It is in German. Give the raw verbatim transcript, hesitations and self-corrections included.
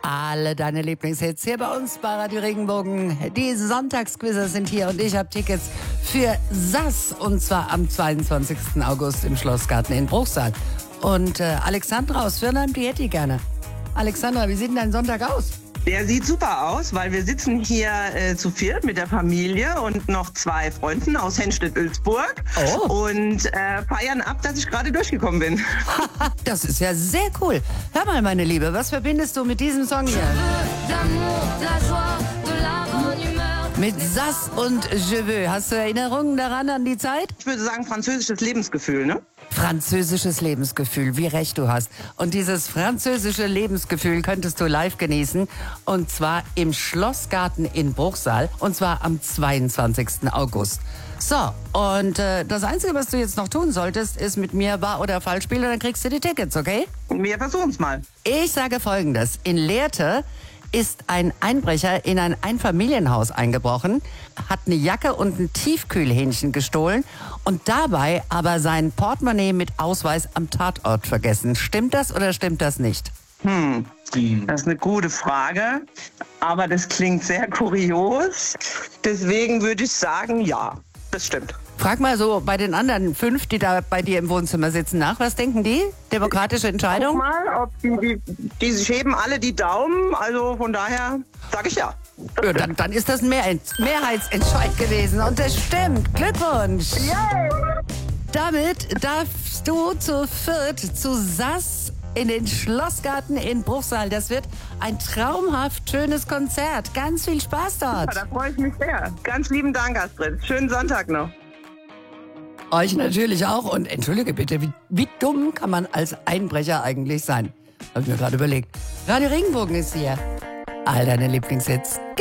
alle deine Lieblingshits hier bei uns bei Radio Regenbogen. Die Sonntagsquizzer sind hier und ich habe Tickets für Sass und zwar am zweiundzwanzigsten August im Schlossgarten in Bruchsal. Und äh, Alexandra aus Firnheim, die hätte ich gerne. Alexandra, wie sieht denn dein Sonntag aus? Der sieht super aus, weil wir sitzen hier äh, zu viert mit der Familie und noch zwei Freunden aus Henstedt-Ulzburg Oh. und äh, feiern ab, dass ich gerade durchgekommen bin. Das ist ja sehr cool. Hör mal, meine Liebe, was verbindest du mit diesem Song hier? Mit Sass und Je veux. Hast du Erinnerungen daran an die Zeit? Ich würde sagen, französisches Lebensgefühl, ne? Französisches Lebensgefühl, wie recht du hast. Und dieses französische Lebensgefühl könntest du live genießen. Und zwar im Schlossgarten in Bruchsal. Und zwar am zweiundzwanzigsten August. So, und äh, das Einzige, was du jetzt noch tun solltest, ist mit mir wahr oder falsch spielen. Und dann kriegst du die Tickets, okay? Wir versuchen es mal. Ich sage Folgendes. In Lehrte ist ein Einbrecher in ein Einfamilienhaus eingebrochen, hat eine Jacke und ein Tiefkühlhähnchen gestohlen und dabei aber sein Portemonnaie mit Ausweis am Tatort vergessen. Stimmt das oder stimmt das nicht? Hm, das ist eine gute Frage, aber das klingt sehr kurios. Deswegen würde ich sagen, ja, das stimmt. Frag mal so bei den anderen fünf, die da bei dir im Wohnzimmer sitzen, nach. Was denken die? Demokratische Guck Entscheidung? mal, ob die, die, die heben alle die Daumen, also von daher sage ich ja. Ja, dann, dann ist das ein Mehrheits- Mehrheitsentscheid gewesen und das stimmt. Glückwunsch! Damit darfst du zu viert zu Sass in den Schlossgarten in Bruchsal. Das wird ein traumhaft schönes Konzert. Ganz viel Spaß dort. Da freue ich mich sehr. Ganz lieben Dank, Astrid. Schönen Sonntag noch. Euch natürlich auch. Und entschuldige bitte, wie, wie dumm kann man als Einbrecher eigentlich sein? Habe ich mir gerade überlegt. Radio Regenbogen ist hier. All deine Lieblingshits.